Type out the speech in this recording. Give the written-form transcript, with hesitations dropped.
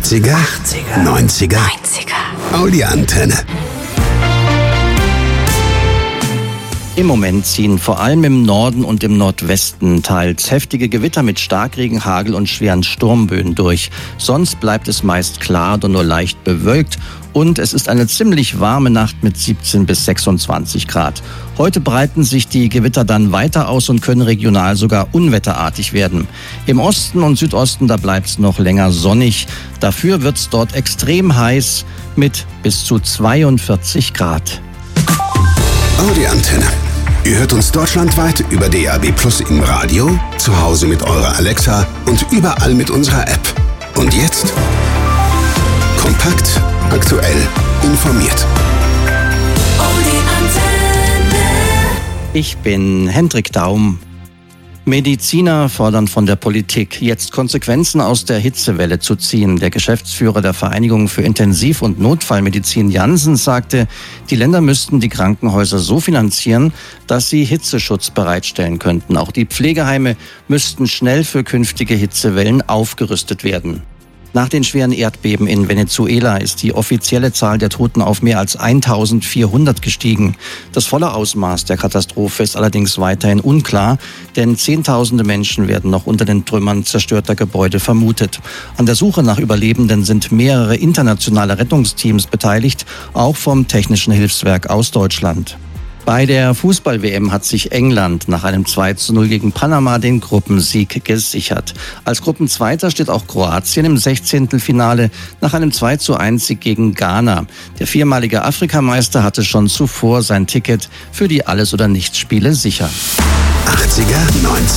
80er, 90er, Audi-Antenne. Im Moment ziehen vor allem im Norden und im Nordwesten teils heftige Gewitter mit Starkregen, Hagel und schweren Sturmböen durch. Sonst bleibt es meist klar oder nur leicht bewölkt. Und es ist eine ziemlich warme Nacht mit 17 bis 26 Grad. Heute breiten sich die Gewitter dann weiter aus und können regional sogar unwetterartig werden. Im Osten und Südosten, da bleibt es noch länger sonnig. Dafür wird es dort extrem heiß mit bis zu 42 Grad. Audi-Antenne. Ihr hört uns deutschlandweit über DAB+ im Radio, zu Hause mit eurer Alexa und überall mit unserer App. Und jetzt kompakt, aktuell, informiert. Ich bin Hendrik Daum. Mediziner fordern von der Politik, jetzt Konsequenzen aus der Hitzewelle zu ziehen. Der Geschäftsführer der Vereinigung für Intensiv- und Notfallmedizin Janssen sagte, die Länder müssten die Krankenhäuser so finanzieren, dass sie Hitzeschutz bereitstellen könnten. Auch die Pflegeheime müssten schnell für künftige Hitzewellen aufgerüstet werden. Nach den schweren Erdbeben in Venezuela ist die offizielle Zahl der Toten auf mehr als 1400 gestiegen. Das volle Ausmaß der Katastrophe ist allerdings weiterhin unklar, denn Zehntausende Menschen werden noch unter den Trümmern zerstörter Gebäude vermutet. An der Suche nach Überlebenden sind mehrere internationale Rettungsteams beteiligt, auch vom Technischen Hilfswerk aus Deutschland. Bei der Fußball-WM hat sich England nach einem 2:0 gegen Panama den Gruppensieg gesichert. Als Gruppenzweiter steht auch Kroatien im 16. Finale nach einem 2:1 gegen Ghana. Der viermalige Afrikameister hatte schon zuvor sein Ticket für die Alles-oder-Nichts-Spiele sicher. 80er, 90er.